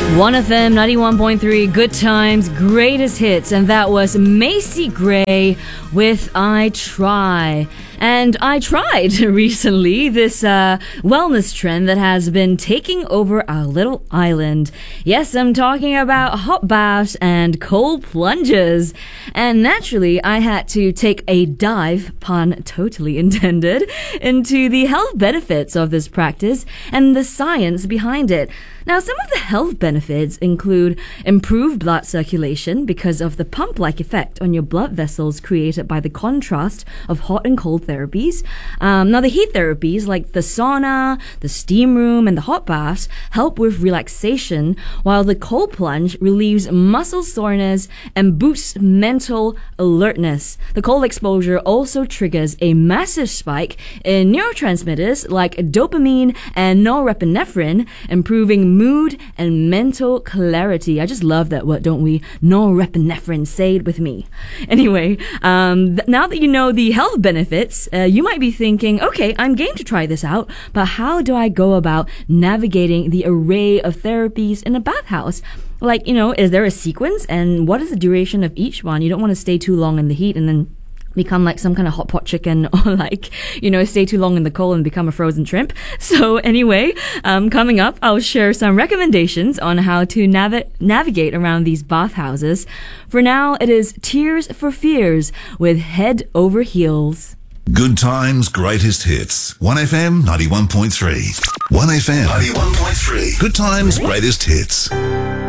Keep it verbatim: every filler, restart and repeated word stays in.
one F M ninety-one point three, Good Times, Greatest Hits, and that was Macy Gray with I Try. And I tried recently this uh, wellness trend that has been taking over our little island. Yes, I'm talking about hot baths and cold plunges. And naturally, I had to take a dive, pun totally intended, into the health benefits of this practice and the science behind it. Now, some of the health benefits include improved blood circulation because of the pump-like effect on your blood vessels created by the contrast of hot and cold therapies. Um, now, the heat therapies like the sauna, the steam room, and the hot baths help with relaxation, while the cold plunge relieves muscle soreness and boosts mental alertness. The cold exposure also triggers a massive spike in neurotransmitters like dopamine and norepinephrine, improving mood and mental clarity. I just love that word, don't we? Norepinephrine. Say it with me. Anyway, um, th- now that you know the health benefits, uh, you might be thinking, okay, I'm game to try this out, but how do I go about navigating the array of therapies in a bathhouse? Like, you know, is there a sequence, and what is the duration of each one? You don't want to stay too long in the heat and then become like some kind of hot pot chicken, or like, you know, stay too long in the cold and become a frozen shrimp. So anyway, um, coming up, I'll share some recommendations on how to navi- navigate around these bathhouses. For now, it is Tears for Fears with Head Over Heels. Good Times, Greatest Hits. one F M ninety-one point three. one F M ninety-one point three. Good Times, Greatest Hits.